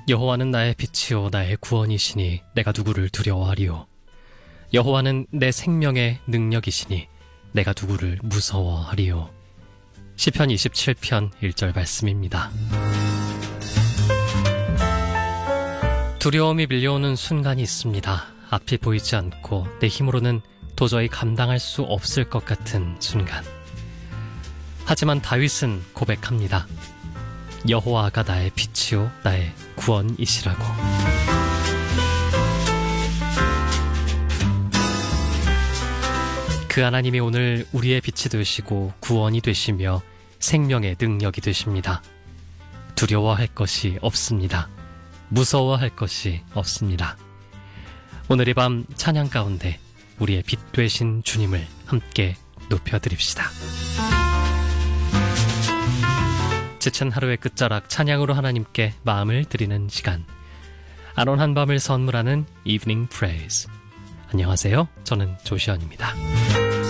여호와는 나의 빛이요 나의 구원이시니 내가 누구를 두려워하리요. 여호와는 내 생명의 능력이시니 내가 누구를 무서워하리요. 시편 27편 1절 말씀입니다. 두려움이 밀려오는 순간이 있습니다. 앞이 보이지 않고 내 힘으로는 도저히 감당할 수 없을 것 같은 순간. 하지만 다윗은 고백합니다. 여호와가 나의 빛이요 나의 구원이시라고. 그 하나님이 오늘 우리의 빛이 되시고 구원이 되시며 생명의 능력이 되십니다. 두려워할 것이 없습니다. 무서워할 것이 없습니다. 오늘 이 밤 찬양 가운데 우리의 빛 되신 주님을 함께 높여드립시다. 지친 하루의 끝자락 찬양으로 하나님께 마음을 드리는 시간. 안온 한밤을 선물하는 Evening Praise. 안녕하세요. 저는 조시현입니다.